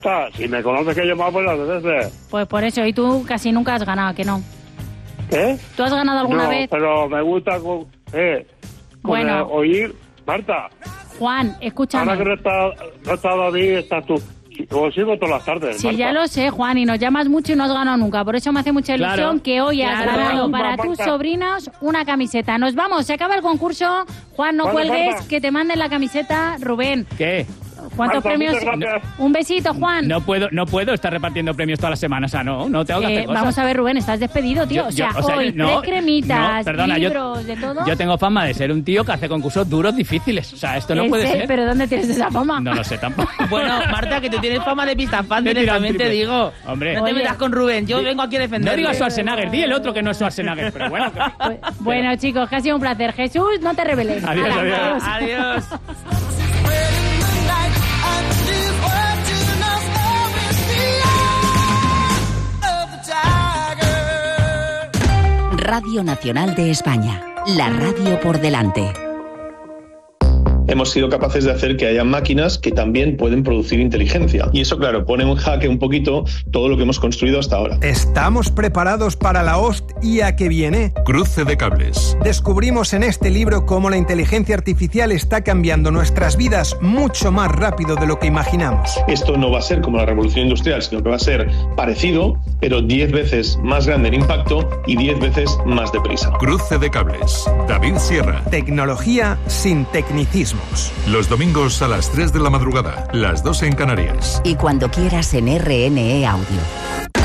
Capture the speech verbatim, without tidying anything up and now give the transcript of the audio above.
Si me conoces que he llamado por las veces. Pues por eso, y tú casi nunca has ganado, ¿que no? ¿Qué? ¿Tú has ganado alguna no, vez? pero me gusta con, eh, con Bueno. el oír. Marta. Juan, escúchame. Ahora que no está, no está David, estás tú. Os sigo todas las tardes, Sí, Marta. ya lo sé, Juan, y nos llamas mucho y no has ganado nunca. Por eso me hace mucha ilusión Claro. que hoy has Claro. ganado Marta, para tus Marta. sobrinos una camiseta. Nos vamos, se acaba el concurso. Juan, no Vale, cuelgues, Marta. que te manden la camiseta. Rubén, ¿Qué? ¿cuántos Marta, premios? muchas gracias. Un besito, Juan. No puedo, no puedo estar repartiendo premios todas las semanas. O sea, no, no tengo que Eh, hacer cosas. vamos a ver, Rubén, estás despedido, tío. Yo- o, sea, yo- o sea, hoy, no, tres cremitas, no, perdona, yo- libros, de todo. Yo tengo fama de ser un tío que hace concursos duros, difíciles. O sea, esto no puede Ese, ser. ¿Pero dónde tienes esa fama? No lo sé tampoco. Bueno, Marta, que tú tienes fama de pistafán, De tirar directamente triple. digo. Hombre. No te Oye. metas con Rubén, yo vengo aquí a No defenderle. digas Schwarzenegger, di el otro que no es Schwarzenegger, pero bueno. que- Pues, bueno, chicos, que ha sido un placer. Jesús, no te reveles. Adiós, Hala, adiós. Adiós. Radio Nacional de España, la radio por delante. Hemos sido capaces de hacer que haya máquinas que también pueden producir inteligencia. Y eso, claro, pone en jaque un poquito todo lo que hemos construido hasta ahora. ¿Estamos preparados para la hostia que viene? Cruce de cables. Descubrimos en este libro cómo la inteligencia artificial está cambiando nuestras vidas mucho más rápido de lo que imaginamos. Esto no va a ser como la revolución industrial, sino que va a ser parecido, pero diez veces más grande en impacto y diez veces más deprisa. Cruce de cables. David Sierra. Tecnología sin tecnicismos. Los domingos a las tres de la madrugada, las dos en Canarias. Y cuando quieras en R N E Audio.